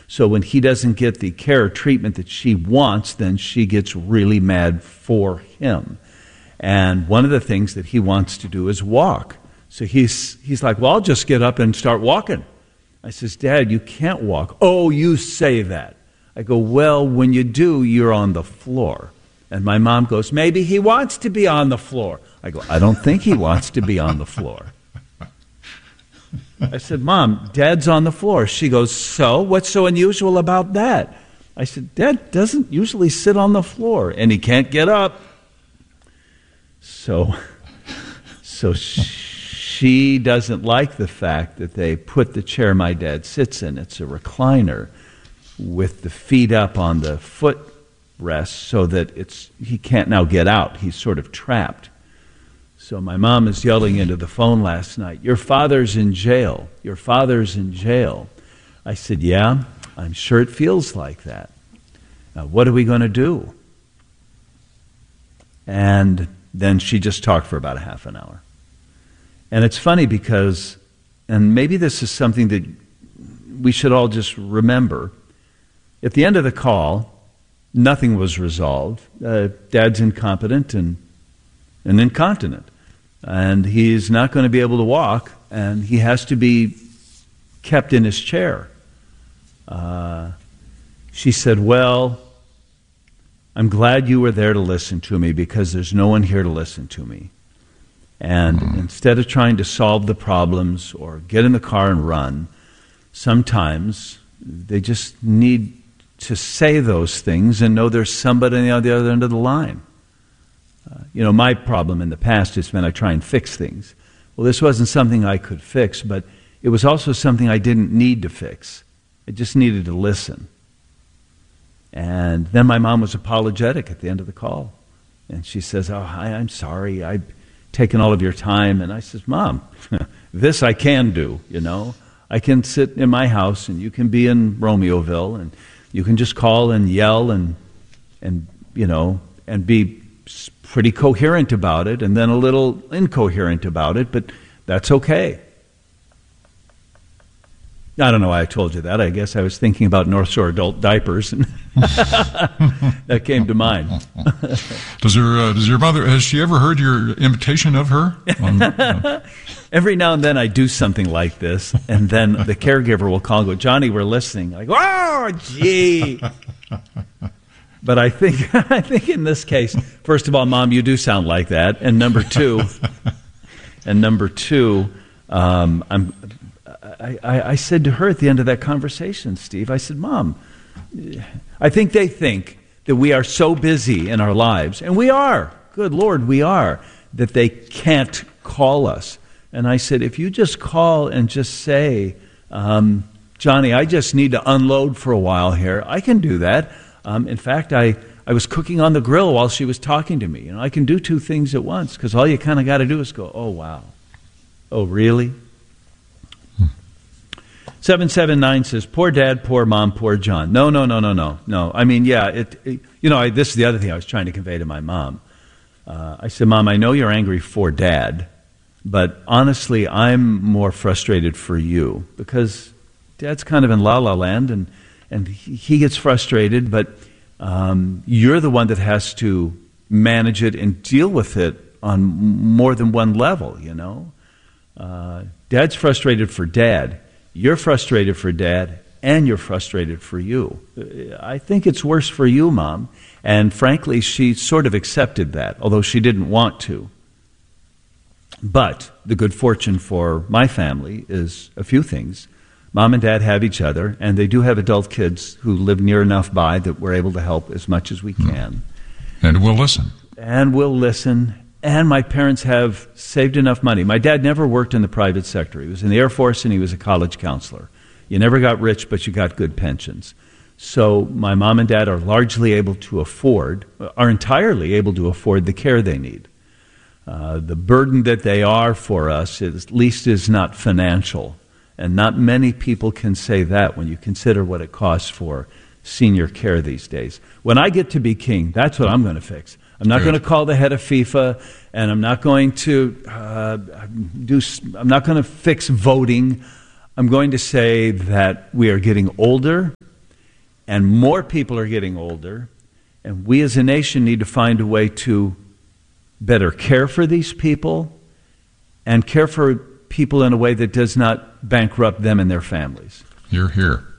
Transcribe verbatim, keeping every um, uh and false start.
So when he doesn't get the care or treatment that she wants, then she gets really mad for him. And one of the things that he wants to do is walk. So he's he's like, well, I'll just get up and start walking. I says, Dad, you can't walk. Oh, you say that. I go, well, when you do, you're on the floor. And my mom goes, maybe he wants to be on the floor. I go, I don't think he wants to be on the floor. I said, Mom, Dad's on the floor. She goes, so? What's so unusual about that? I said, Dad doesn't usually sit on the floor, and he can't get up. So, so she doesn't like the fact that they put the chair my dad sits in. It's a recliner with the feet up on the footrest so that it's he can't now get out. He's sort of trapped. So my mom is yelling into the phone last night, your father's in jail. Your father's in jail. I said, yeah, I'm sure it feels like that. Now, what are we going to do? And then she just talked for about a half an hour. And it's funny because, and maybe this is something that we should all just remember, at the end of the call, nothing was resolved. Uh, Dad's incompetent and, and incontinent. And he's not going to be able to walk, and he has to be kept in his chair. Uh, she said, well, I'm glad you were there to listen to me because there's no one here to listen to me. And mm-hmm. instead of trying to solve the problems or get in the car and run, sometimes they just need to say those things and know there's somebody on the other end of the line. Uh, you know, my problem in the past has been I try and fix things. Well, this wasn't something I could fix, but it was also something I didn't need to fix. I just needed to listen. And then my mom was apologetic at the end of the call. And she says, oh, I, I'm sorry, I've taken all of your time. And I says, Mom, this I can do, you know. I can sit in my house and you can be in Romeoville and you can just call and yell and, and you know, and be pretty coherent about it and then a little incoherent about it, but that's okay. I don't know why I told you that. I guess I was thinking about North Shore adult diapers, and that came to mind. Does her, uh, does your mother, has she ever heard your imitation of her? On, uh... Every now and then I do something like this, and then the caregiver will call and go, Johnny, we're listening. I go, oh, gee. But I think I think in this case, first of all, Mom, you do sound like that, and number two, and number two, um, I'm. I, I, I said to her at the end of that conversation, Steve, I said, Mom, I think they think that we are so busy in our lives, and we are, good Lord, we are, that they can't call us. And I said, if you just call and just say, um, Johnny, I just need to unload for a while here, I can do that. Um, in fact, I, I was cooking on the grill while she was talking to me. You know, I can do two things at once, because all you kind of got to do is go, oh, wow. Oh, really? seven seven nine says, poor dad, poor mom, poor John. No, no, no, no, no, no. I mean, yeah, it, it you know, I, this is the other thing I was trying to convey to my mom. Uh, I said, Mom, I know you're angry for Dad, but honestly, I'm more frustrated for you because Dad's kind of in la-la land, and, and he, he gets frustrated, but um, you're the one that has to manage it and deal with it on more than one level, you know. Uh, Dad's frustrated for Dad. You're frustrated for Dad, and you're frustrated for you. I think it's worse for you, Mom. And frankly, she sort of accepted that, although she didn't want to. But the good fortune for my family is a few things. Mom and Dad have each other, and they do have adult kids who live near enough by that we're able to help as much as we can. And we'll listen. And we'll listen. And my parents have saved enough money. My dad never worked in the private sector. He was in the Air Force and he was a college counselor. You never got rich, but you got good pensions. So my mom and dad are largely able to afford, are entirely able to afford the care they need. Uh, the burden that they are for us, is, at least, is not financial. And not many people can say that when you consider what it costs for senior care these days. When I get to be king, that's what I'm going to fix. I'm not Good. going to call the head of FIFA, and I'm not going to uh, do. I'm not going to fix voting. I'm going to say that we are getting older, and more people are getting older, and we as a nation need to find a way to better care for these people and care for people in a way that does not bankrupt them and their families. You're here.